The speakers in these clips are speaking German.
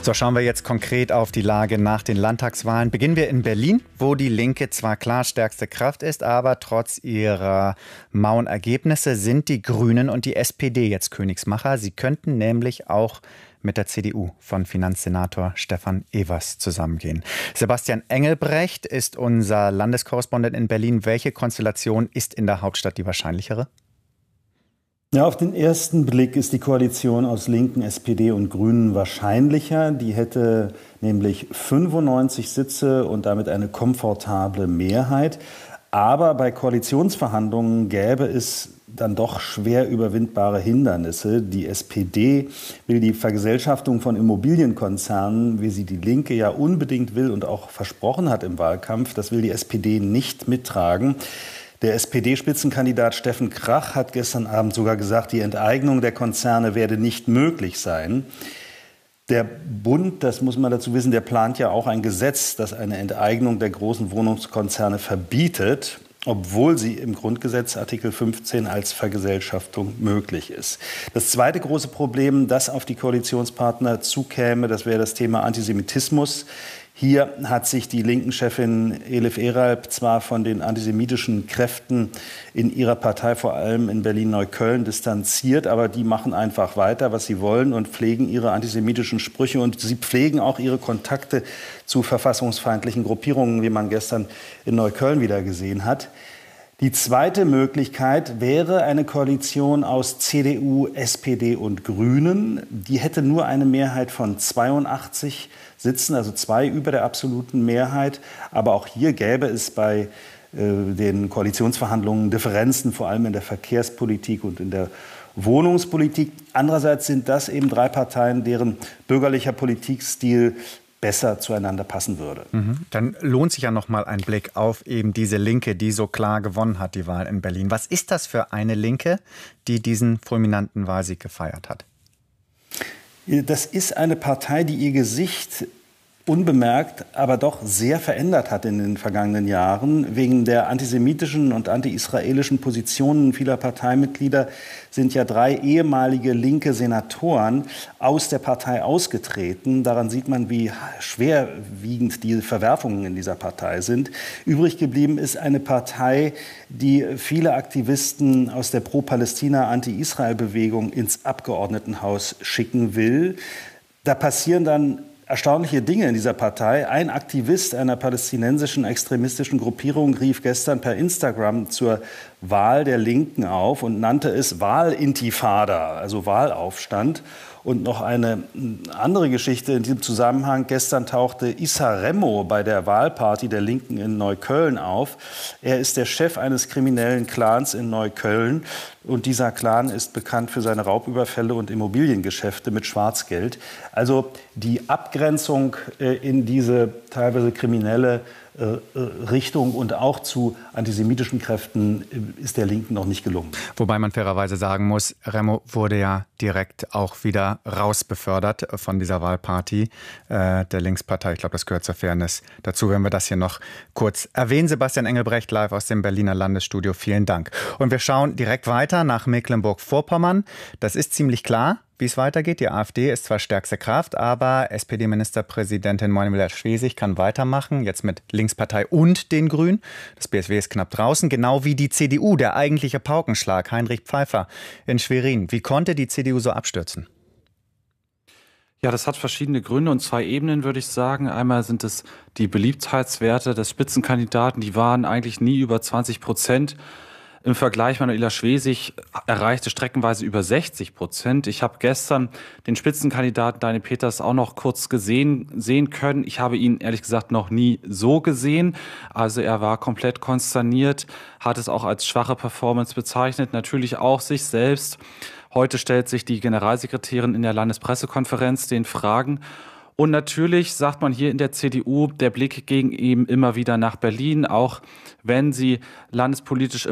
So, schauen wir jetzt konkret auf die Lage nach den Landtagswahlen. Beginnen wir in Berlin, wo die Linke zwar klar stärkste Kraft ist, aber trotz ihrer mauen Ergebnisse sind die Grünen und die SPD jetzt Königsmacher. Sie könnten nämlich auch mit der CDU von Finanzsenator Stefan Evers zusammengehen. Sebastian Engelbrecht ist unser Landeskorrespondent in Berlin. Welche Konstellation ist in der Hauptstadt die wahrscheinlichere? Ja, auf den ersten Blick ist die Koalition aus Linken, SPD und Grünen wahrscheinlicher. Die hätte nämlich 95 Sitze und damit eine komfortable Mehrheit. Aber bei Koalitionsverhandlungen gäbe es dann doch schwer überwindbare Hindernisse. Die SPD will die Vergesellschaftung von Immobilienkonzernen, wie sie die Linke ja unbedingt will und auch versprochen hat im Wahlkampf, das will die SPD nicht mittragen. Der SPD-Spitzenkandidat Steffen Krach hat gestern Abend sogar gesagt, die Enteignung der Konzerne werde nicht möglich sein. Der Bund, das muss man dazu wissen, der plant ja auch ein Gesetz, das eine Enteignung der großen Wohnungskonzerne verbietet, obwohl sie im Grundgesetz Artikel 15 als Vergesellschaftung möglich ist. Das zweite große Problem, das auf die Koalitionspartner zukäme, das wäre das Thema Antisemitismus. Hier hat sich die Linken-Chefin Elif Eralp zwar von den antisemitischen Kräften in ihrer Partei, vor allem in Berlin-Neukölln, distanziert, aber die machen einfach weiter, was sie wollen und pflegen ihre antisemitischen Sprüche und sie pflegen auch ihre Kontakte zu verfassungsfeindlichen Gruppierungen, wie man gestern in Neukölln wieder gesehen hat. Die zweite Möglichkeit wäre eine Koalition aus CDU, SPD und Grünen. Die hätte nur eine Mehrheit von 82 Sitzen, also 2 über der absoluten Mehrheit. Aber auch hier gäbe es bei den Koalitionsverhandlungen Differenzen, vor allem in der Verkehrspolitik und in der Wohnungspolitik. Andererseits sind das eben 3 Parteien, deren bürgerlicher Politikstil besser zueinander passen würde. Dann lohnt sich ja noch mal ein Blick auf eben diese Linke, die so klar gewonnen hat, die Wahl in Berlin. Was ist das für eine Linke, die diesen fulminanten Wahlsieg gefeiert hat? Das ist eine Partei, die ihr Gesicht unbemerkt, aber doch sehr verändert hat in den vergangenen Jahren. Wegen der antisemitischen und anti-israelischen Positionen vieler Parteimitglieder sind ja 3 ehemalige linke Senatoren aus der Partei ausgetreten. Daran sieht man, wie schwerwiegend die Verwerfungen in dieser Partei sind. Übrig geblieben ist eine Partei, die viele Aktivisten aus der Pro-Palästina, Anti-Israel-Bewegung ins Abgeordnetenhaus schicken will. Da passieren dann erstaunliche Dinge in dieser Partei. Ein Aktivist einer palästinensischen extremistischen Gruppierung rief gestern per Instagram zur Wahl der Linken auf und nannte es Wahlintifada, also Wahlaufstand. Und noch eine andere Geschichte in diesem Zusammenhang. Gestern tauchte Issa Remmo bei der Wahlparty der Linken in Neukölln auf. Er ist der Chef eines kriminellen Clans in Neukölln. Und dieser Clan ist bekannt für seine Raubüberfälle und Immobiliengeschäfte mit Schwarzgeld. Also die Abgrenzung in diese teilweise kriminelle Richtung und auch zu antisemitischen Kräften ist der Linken noch nicht gelungen. Wobei man fairerweise sagen muss, Remmo wurde ja direkt auch wieder rausbefördert von dieser Wahlparty der Linkspartei. Ich glaube, das gehört zur Fairness dazu, wenn wir das hier noch kurz erwähnen. Sebastian Engelbrecht live aus dem Berliner Landesstudio. Vielen Dank. Und wir schauen direkt weiter nach Mecklenburg-Vorpommern. Das ist ziemlich klar, wie es weitergeht. Die AfD ist zwar stärkste Kraft, aber SPD-Ministerpräsidentin Manuela Schwesig kann weitermachen, jetzt mit Linkspartei und den Grünen. Das BSW ist knapp draußen, genau wie die CDU, der eigentliche Paukenschlag, Heinrich Pfeiffer in Schwerin. Wie konnte die CDU so abstürzen? Ja, das hat verschiedene Gründe und 2 Ebenen, würde ich sagen. Einmal sind es die Beliebtheitswerte des Spitzenkandidaten, die waren eigentlich nie über 20%. Im Vergleich Manuela Schwesig erreichte streckenweise über 60%. Ich habe gestern den Spitzenkandidaten Daniel Peters auch noch kurz sehen können. Ich habe ihn ehrlich gesagt noch nie so gesehen. Also er war komplett konsterniert, hat es auch als schwache Performance bezeichnet, natürlich auch sich selbst. Heute stellt sich die Generalsekretärin in der Landespressekonferenz den Fragen. Und natürlich sagt man hier in der CDU, der Blick ging eben immer wieder nach Berlin, auch wenn sie landespolitisch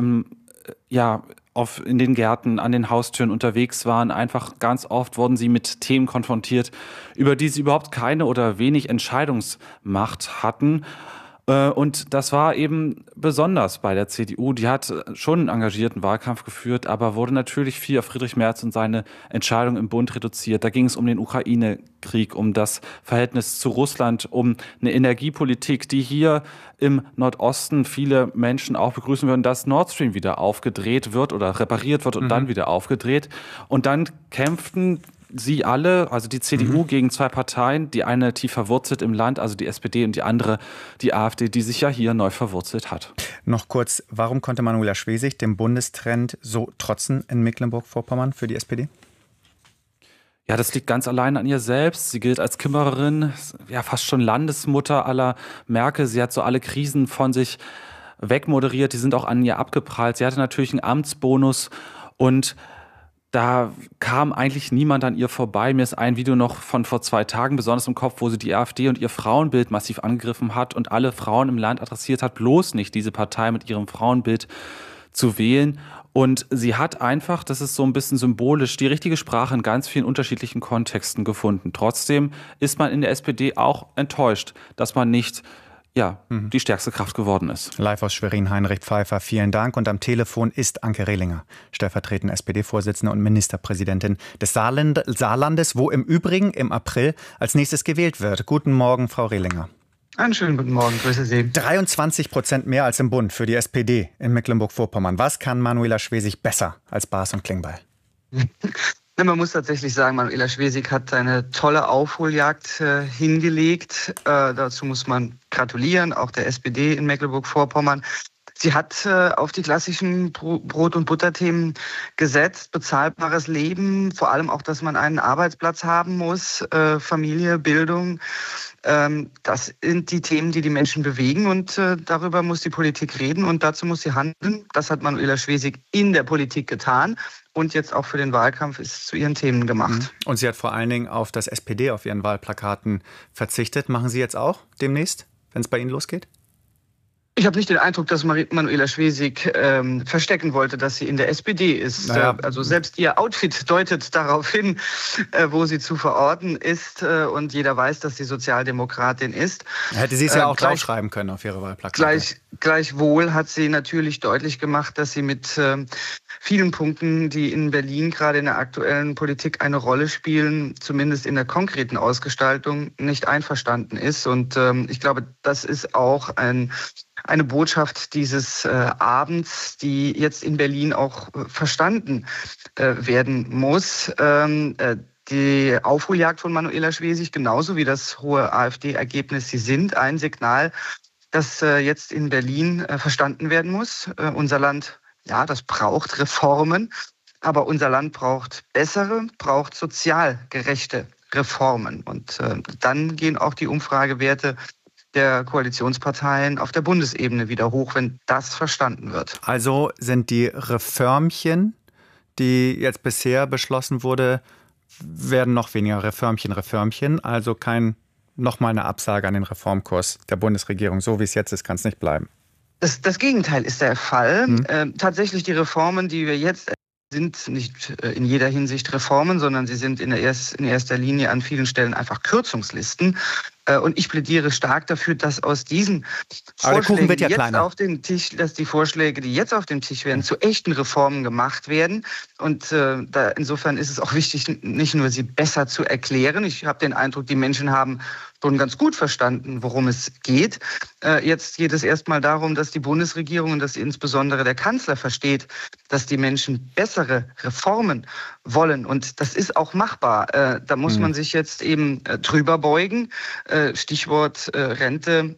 in den Gärten, an den Haustüren unterwegs waren. Einfach ganz oft wurden sie mit Themen konfrontiert, über die sie überhaupt keine oder wenig Entscheidungsmacht hatten. Und das war eben besonders bei der CDU. Die hat schon einen engagierten Wahlkampf geführt, aber wurde natürlich viel auf Friedrich Merz und seine Entscheidung im Bund reduziert. Da ging es um den Ukraine-Krieg, um das Verhältnis zu Russland, um eine Energiepolitik, die hier im Nordosten viele Menschen auch begrüßen würden, dass Nord Stream wieder aufgedreht wird oder repariert wird und dann wieder aufgedreht. Und dann kämpften sie alle, also die CDU, gegen zwei Parteien, die eine tief verwurzelt im Land, also die SPD, und die andere, die AfD, die sich ja hier neu verwurzelt hat. Noch kurz, warum konnte Manuela Schwesig dem Bundestrend so trotzen in Mecklenburg-Vorpommern für die SPD? Ja, das liegt ganz allein an ihr selbst. Sie gilt als Kümmererin, ja fast schon Landesmutter aller Merkel. Sie hat so alle Krisen von sich wegmoderiert, die sind auch an ihr abgeprallt. Sie hatte natürlich einen Amtsbonus und da kam eigentlich niemand an ihr vorbei. Mir ist ein Video noch von vor 2 Tagen besonders im Kopf, wo sie die AfD und ihr Frauenbild massiv angegriffen hat und alle Frauen im Land adressiert hat, bloß nicht diese Partei mit ihrem Frauenbild zu wählen. Und sie hat einfach, das ist so ein bisschen symbolisch, die richtige Sprache in ganz vielen unterschiedlichen Kontexten gefunden. Trotzdem ist man in der SPD auch enttäuscht, dass man nicht die stärkste Kraft geworden ist. Live aus Schwerin, Heinrich Pfeiffer, vielen Dank. Und am Telefon ist Anke Rehlinger, stellvertretende SPD-Vorsitzende und Ministerpräsidentin des Saarlandes, wo im Übrigen im April als nächstes gewählt wird. Guten Morgen, Frau Rehlinger. Einen schönen guten Morgen, grüße Sie. 23% mehr als im Bund für die SPD in Mecklenburg-Vorpommern. Was kann Manuela Schwesig besser als Baas und Klingbeil? Man muss tatsächlich sagen, Manuela Schwesig hat eine tolle Aufholjagd hingelegt. Dazu muss man gratulieren, auch der SPD in Mecklenburg-Vorpommern. Sie hat auf die klassischen Brot- und Butterthemen gesetzt, bezahlbares Leben, vor allem auch, dass man einen Arbeitsplatz haben muss, Familie, Bildung. Das sind die Themen, die die Menschen bewegen und darüber muss die Politik reden und dazu muss sie handeln. Das hat Manuela Schwesig in der Politik getan und jetzt auch für den Wahlkampf ist es zu ihren Themen gemacht. Und sie hat vor allen Dingen auf das SPD, auf ihren Wahlplakaten verzichtet. Machen Sie jetzt auch demnächst, wenn es bei Ihnen losgeht? Ich habe nicht den Eindruck, dass Manuela Schwesig verstecken wollte, dass sie in der SPD ist. Naja. Also selbst ihr Outfit deutet darauf hin, wo sie zu verorten ist. Und jeder weiß, dass sie Sozialdemokratin ist. Hätte sie es ja auch draufschreiben können auf ihre Wahlplakate. Gleichwohl hat sie natürlich deutlich gemacht, dass sie mit vielen Punkten, die in Berlin gerade in der aktuellen Politik eine Rolle spielen, zumindest in der konkreten Ausgestaltung, nicht einverstanden ist. Und ich glaube, das ist auch eine Botschaft dieses Abends, die jetzt in Berlin auch verstanden werden muss. Die Aufholjagd von Manuela Schwesig, genauso wie das hohe AfD-Ergebnis, sie sind ein Signal, das jetzt in Berlin verstanden werden muss. Unser Land, ja, das braucht Reformen, aber unser Land braucht braucht sozial gerechte Reformen. Und dann gehen auch die Umfragewerte der Koalitionsparteien auf der Bundesebene wieder hoch, wenn das verstanden wird. Also sind die Reformchen, die jetzt bisher beschlossen wurde, werden noch weniger Reformchen, also nochmal eine Absage an den Reformkurs der Bundesregierung. So wie es jetzt ist, kann es nicht bleiben. Das Gegenteil ist der Fall. Tatsächlich die Reformen, die wir jetzt sind nicht in jeder Hinsicht Reformen, sondern sie sind in erster Linie an vielen Stellen einfach Kürzungslisten. Und ich plädiere stark dafür, dass aus diesen Vorschlägen, die jetzt auf dem Tisch, dass die Vorschläge, die jetzt auf dem Tisch werden, zu echten Reformen gemacht werden. Und insofern ist es auch wichtig, nicht nur sie besser zu erklären. Ich habe den Eindruck, die Menschen haben schon ganz gut verstanden, worum es geht. Jetzt geht es erstmal darum, dass die Bundesregierung und dass insbesondere der Kanzler versteht, dass die Menschen bessere Reformen wollen. Und das ist auch machbar. Da muss man sich jetzt eben drüber beugen. Stichwort Rente,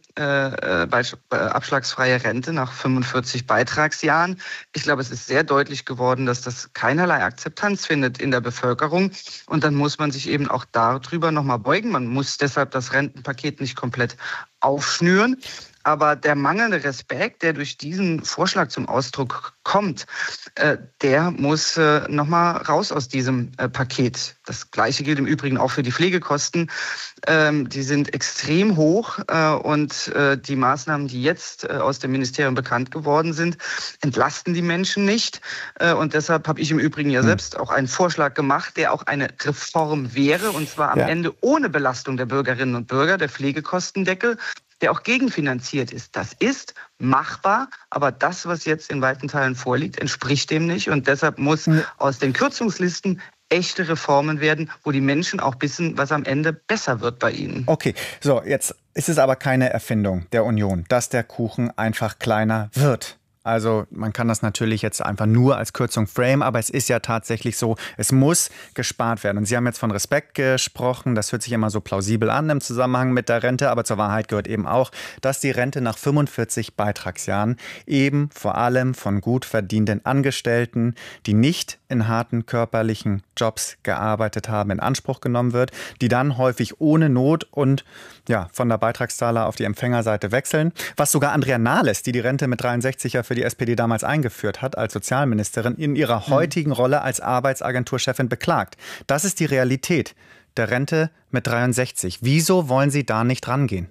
abschlagsfreie Rente nach 45 Beitragsjahren. Ich glaube, es ist sehr deutlich geworden, dass das keinerlei Akzeptanz findet in der Bevölkerung. Und dann muss man sich eben auch darüber nochmal beugen. Man muss deshalb das Rentenpaket nicht komplett aufschnüren. Aber der mangelnde Respekt, der durch diesen Vorschlag zum Ausdruck kommt, der muss nochmal raus aus diesem Paket. Das Gleiche gilt im Übrigen auch für die Pflegekosten. Die sind extrem hoch und die Maßnahmen, die jetzt aus dem Ministerium bekannt geworden sind, entlasten die Menschen nicht. Und deshalb habe ich im Übrigen ja selbst auch einen Vorschlag gemacht, der auch eine Reform wäre, und zwar am Ende ohne Belastung der Bürgerinnen und Bürger, der Pflegekostendeckel. der auch gegenfinanziert ist. Das ist machbar, aber das, was jetzt in weiten Teilen vorliegt, entspricht dem nicht. Und deshalb muss aus den Kürzungslisten echte Reformen werden, wo die Menschen auch wissen, was am Ende besser wird bei ihnen. Okay, so jetzt ist es aber keine Erfindung der Union, dass der Kuchen einfach kleiner wird. Also man kann das natürlich jetzt einfach nur als Kürzung framen, aber es ist ja tatsächlich so, es muss gespart werden. Und Sie haben jetzt von Respekt gesprochen, das hört sich immer so plausibel an im Zusammenhang mit der Rente, aber zur Wahrheit gehört eben auch, dass die Rente nach 45 Beitragsjahren eben vor allem von gut verdienenden Angestellten, die nicht in harten körperlichen Jobs gearbeitet haben, in Anspruch genommen wird, die dann häufig ohne Not und von der Beitragszahler auf die Empfängerseite wechseln. Was sogar Andrea Nahles, die Rente mit 63 ja für die SPD damals eingeführt hat als Sozialministerin, in ihrer heutigen Rolle als Arbeitsagenturchefin beklagt. Das ist die Realität der Rente mit 63. Wieso wollen Sie da nicht rangehen?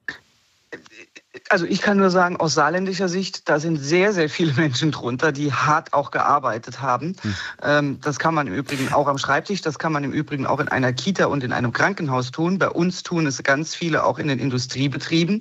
Also ich kann nur sagen, aus saarländischer Sicht, da sind sehr, sehr viele Menschen drunter, die hart auch gearbeitet haben. Das kann man im Übrigen auch am Schreibtisch, das kann man im Übrigen auch in einer Kita und in einem Krankenhaus tun. Bei uns tun es ganz viele auch in den Industriebetrieben.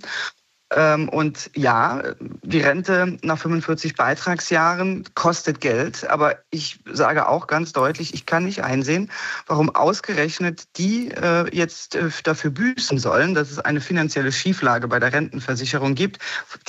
Und ja, die Rente nach 45 Beitragsjahren kostet Geld, aber ich sage auch ganz deutlich, ich kann nicht einsehen, warum ausgerechnet die jetzt dafür büßen sollen, dass es eine finanzielle Schieflage bei der Rentenversicherung gibt,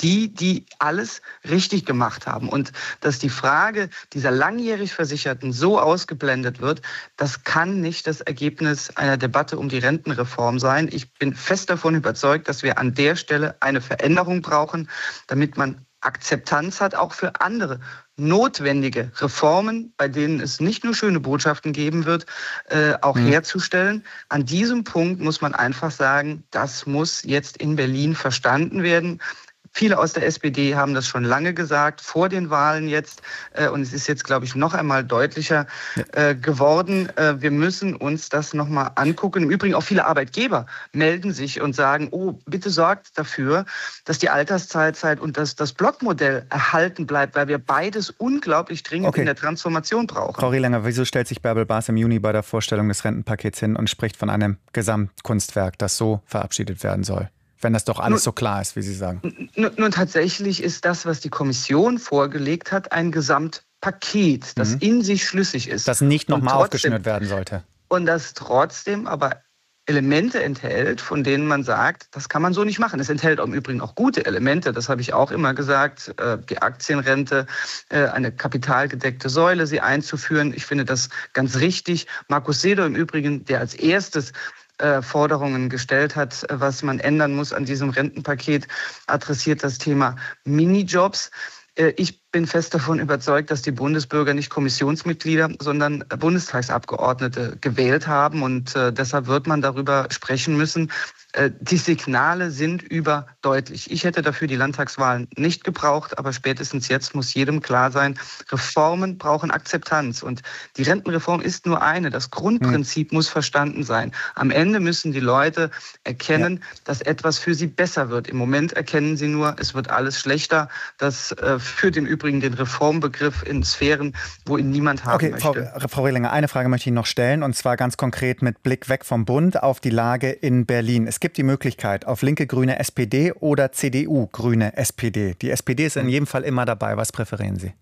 die alles richtig gemacht haben. Und dass die Frage dieser langjährig Versicherten so ausgeblendet wird, das kann nicht das Ergebnis einer Debatte um die Rentenreform sein. Ich bin fest davon überzeugt, dass wir an der Stelle eine Veränderung brauchen, damit man Akzeptanz hat, auch für andere notwendige Reformen, bei denen es nicht nur schöne Botschaften geben wird, auch herzustellen. An diesem Punkt muss man einfach sagen, das muss jetzt in Berlin verstanden werden. Viele aus der SPD haben das schon lange gesagt, vor den Wahlen jetzt. Und es ist jetzt, glaube ich, noch einmal deutlicher geworden. Wir müssen uns das nochmal angucken. Im Übrigen auch viele Arbeitgeber melden sich und sagen, oh, bitte sorgt dafür, dass die Altersteilzeit und das Blockmodell erhalten bleibt, weil wir beides unglaublich dringend in der Transformation brauchen. Frau Rehlinger, wieso stellt sich Bärbel Baas im Juni bei der Vorstellung des Rentenpakets hin und spricht von einem Gesamtkunstwerk, das so verabschiedet werden soll? Wenn das doch alles so klar ist, wie Sie sagen. Nun tatsächlich ist das, was die Kommission vorgelegt hat, ein Gesamtpaket, das in sich schlüssig ist. Das nicht nochmal aufgeschnürt werden sollte. Und das trotzdem aber Elemente enthält, von denen man sagt, das kann man so nicht machen. Es enthält im Übrigen auch gute Elemente, das habe ich auch immer gesagt, die Aktienrente, eine kapitalgedeckte Säule, sie einzuführen. Ich finde das ganz richtig. Markus Seedow im Übrigen, der als erstes Forderungen gestellt hat, was man ändern muss an diesem Rentenpaket, adressiert das Thema Minijobs. Ich bin fest davon überzeugt, dass die Bundesbürger nicht Kommissionsmitglieder, sondern Bundestagsabgeordnete gewählt haben. Und deshalb wird man darüber sprechen müssen. Die Signale sind überdeutlich. Ich hätte dafür die Landtagswahlen nicht gebraucht, aber spätestens jetzt muss jedem klar sein, Reformen brauchen Akzeptanz. Und die Rentenreform ist nur eine. Das Grundprinzip muss verstanden sein. Am Ende müssen die Leute erkennen, dass etwas für sie besser wird. Im Moment erkennen sie nur, es wird alles schlechter. Das führt im Übrigen den Reformbegriff in Sphären, wo ihn niemand haben möchte. Frau Rehlinger, eine Frage möchte ich noch stellen, und zwar ganz konkret mit Blick weg vom Bund auf die Lage in Berlin. Es gibt die Möglichkeit auf linke Grüne SPD oder CDU Grüne SPD. Die SPD ist in jedem Fall immer dabei. Was präferieren Sie?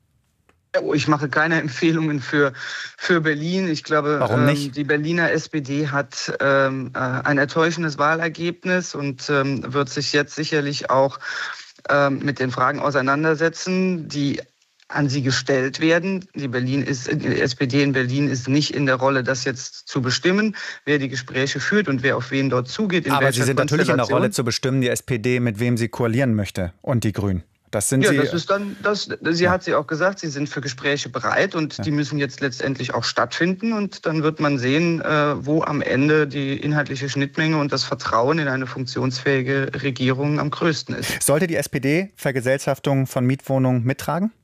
Ich mache keine Empfehlungen für Berlin. Ich glaube, warum nicht? Die Berliner SPD hat ein enttäuschendes Wahlergebnis und wird sich jetzt sicherlich auch mit den Fragen auseinandersetzen, die an sie gestellt werden. Die SPD in Berlin ist nicht in der Rolle, das jetzt zu bestimmen, wer die Gespräche führt und wer auf wen dort zugeht. Aber Sie sind natürlich in der Rolle zu bestimmen, die SPD, mit wem sie koalieren möchte, und die Grünen. Das sind Sie. Das ist dann, sie hat sie auch gesagt, sie sind für Gespräche bereit und die müssen jetzt letztendlich auch stattfinden, und dann wird man sehen, wo am Ende die inhaltliche Schnittmenge und das Vertrauen in eine funktionsfähige Regierung am größten ist. Sollte die SPD Vergesellschaftung von Mietwohnungen mittragen?